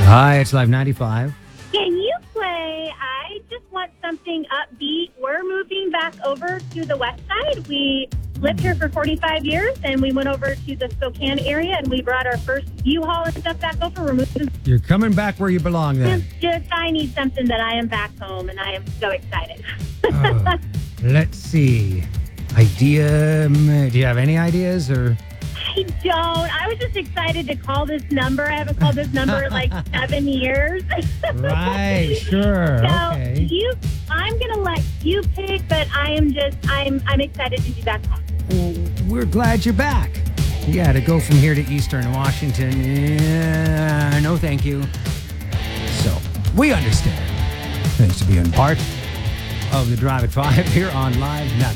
Hi, it's Live 95. Can you play I Just Want Something Upbeat? We're moving back over to the west side. We lived here for 45 years, and we went over to the Spokane area, and we brought our first U-Haul and stuff back over. We're moving. You're coming back where you belong then. I need something that I am back home, and I am so excited. Let's see. Idea. Do you have any ideas or? I don't. I was just excited to call this number. I haven't called this number in like 7 years. Right, sure. So Okay. I'm gonna let you pick, but I'm excited to be back home. Well, we're glad you're back. Yeah, to go from here to Eastern Washington, no thank you. So, we understand. Thanks for being part of the Drive at 5 here on Live 95.